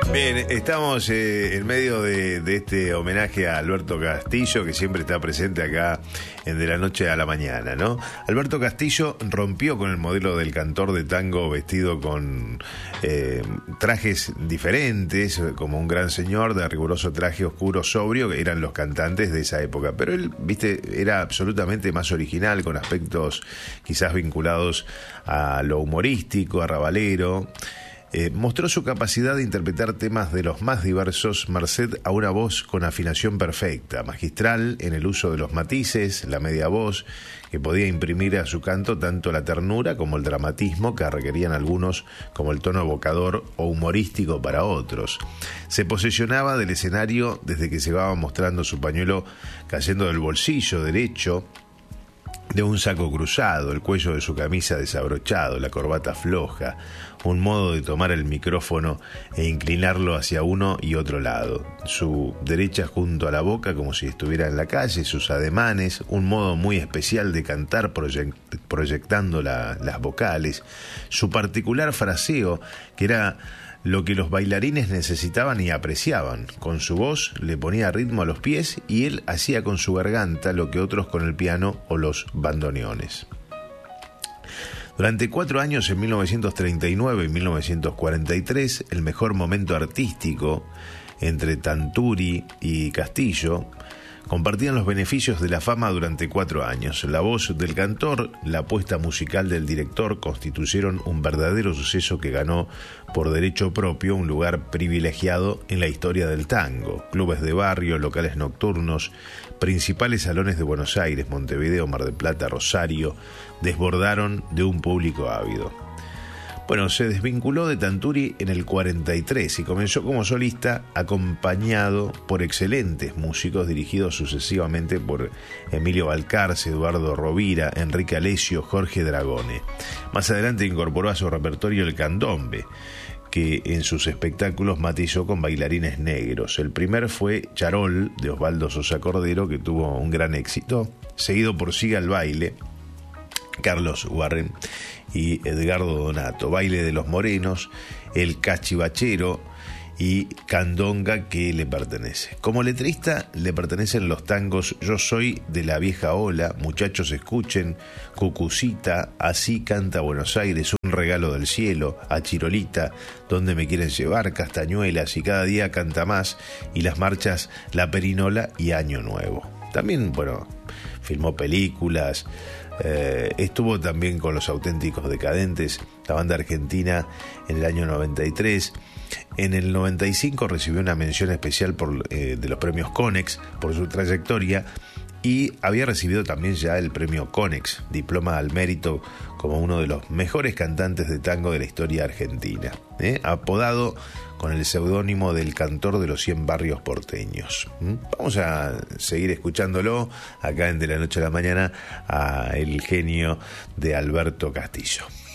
Bien, estamos en medio de este homenaje a Alberto Castillo, que siempre está presente acá en De la Noche a la Mañana, ¿no? Alberto Castillo rompió con el modelo del cantor de tango vestido con trajes diferentes, como un gran señor de riguroso traje oscuro sobrio, que eran los cantantes de esa época. Pero él, viste, era absolutamente más original, con aspectos quizás vinculados a lo humorístico, arrabalero. Mostró su capacidad de interpretar temas de los más diversos, merced a una voz con afinación perfecta, magistral en el uso de los matices, la media voz, que podía imprimir a su canto tanto la ternura como el dramatismo que requerían algunos, como el tono evocador o humorístico para otros. Se posesionaba del escenario desde que se iba mostrando su pañuelo cayendo del bolsillo derecho de un saco cruzado, el cuello de su camisa desabrochado, la corbata floja, un modo de tomar el micrófono e inclinarlo hacia uno y otro lado, su derecha junto a la boca como si estuviera en la calle, sus ademanes, un modo muy especial de cantar proyectando las vocales, su particular fraseo, que era lo que los bailarines necesitaban y apreciaban. Con su voz le ponía ritmo a los pies y él hacía con su garganta lo que otros con el piano o los bandoneones. Durante 4 años, en 1939 y 1943, el mejor momento artístico entre Tanturi y Castillo, compartían los beneficios de la fama durante 4 años. La voz del cantor, la apuesta musical del director constituyeron un verdadero suceso que ganó por derecho propio un lugar privilegiado en la historia del tango. Clubes de barrio, locales nocturnos, principales salones de Buenos Aires, Montevideo, Mar del Plata, Rosario, desbordaron de un público ávido. Bueno, se desvinculó de Tanturi en el 43 y comenzó como solista, acompañado por excelentes músicos dirigidos sucesivamente por Emilio Balcarce, Eduardo Rovira, Enrique Alessio, Jorge Dragone. Más adelante incorporó a su repertorio el candombe, que en sus espectáculos matizó con bailarines negros. El primer fue Charol, de Osvaldo Sosa Cordero, que tuvo un gran éxito, seguido por Siga el Baile, Carlos Warren y Edgardo Donato, Baile de los Morenos, El Cachivachero y Candonga, que le pertenece. Como letrista le pertenecen los tangos Yo soy de la vieja ola, Muchachos escuchen, Cucucita, Así canta Buenos Aires, Un regalo del cielo, A Chirolita, Dónde me quieren llevar, Castañuelas y Cada día canta más, y las marchas La Perinola y Año Nuevo. También, bueno, filmó películas. Estuvo también con Los Auténticos Decadentes, la banda argentina, en el año 93. En el 95 recibió una mención especial de los premios Conex por su trayectoria, y había recibido también ya el premio Conex, diploma al mérito como uno de los mejores cantantes de tango de la historia argentina, apodado con el seudónimo del cantor de los 100 barrios porteños. Vamos a seguir escuchándolo acá en De la Noche a la Mañana, a el genio de Alberto Castillo.